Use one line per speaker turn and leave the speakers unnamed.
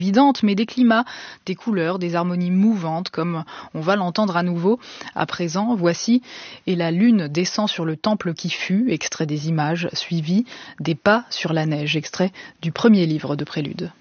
évidentes, mais des climats, des couleurs, des harmonies mouvantes, comme on va l'entendre à nouveau. À présent, voici « Et la lune descend sur le temple qui fut », extrait des images, suivi des pas sur la neige, extrait du premier livre de Prélude.